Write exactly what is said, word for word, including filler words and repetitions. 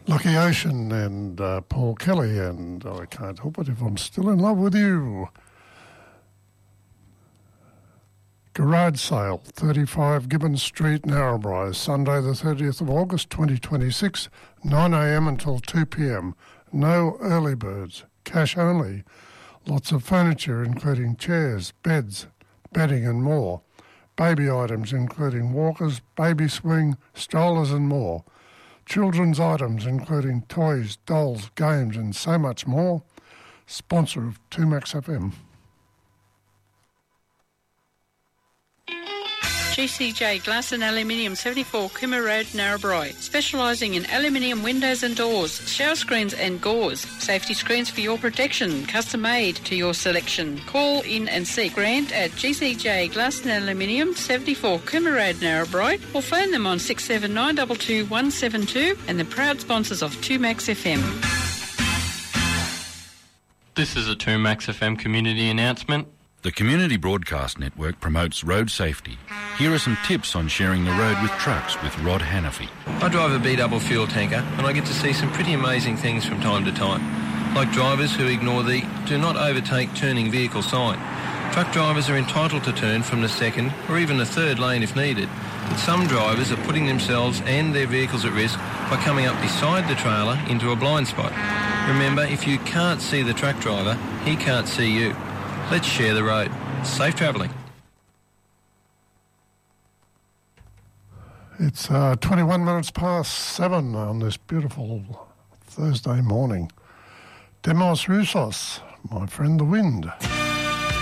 Lucky Ocean and uh, Paul Kelly and oh, I Can't Help It If I'm Still in Love with You. Garage sale, thirty-five Gibbon Street, Narrabri, Sunday the thirtieth of August twenty twenty-six, nine a m until two p m. No early birds, cash only. Lots of furniture including chairs, beds, bedding and more. Baby items including walkers, baby swing, strollers and more. Children's items including toys, dolls, games and so much more. Sponsor of two Max F M. G C J Glass and Aluminium, seventy-four Cooma Road, Narrabri. Specialising in aluminium windows and doors, shower screens and gauze. Safety screens for your protection, custom made to your selection. Call in and see Grant at G C J Glass and Aluminium, seventy-four Cooma Road, Narrabri, or phone them on six seven nine two two one seven two, and the proud sponsors of two Max F M. This is a two Max F M community announcement. The Community Broadcast Network promotes road safety. Here are some tips on sharing the road with trucks with Rod Hannafy. I drive a B-double fuel tanker and I get to see some pretty amazing things from time to time, like drivers who ignore the do not overtake turning vehicle sign. Truck drivers are entitled to turn from the second or even the third lane if needed, but some drivers are putting themselves and their vehicles at risk by coming up beside the trailer into a blind spot. Remember, if you can't see the truck driver, he can't see you. Let's share the road. Safe travelling. It's uh, twenty-one minutes past seven on this beautiful Thursday morning. Demos Roussos, My Friend the Wind.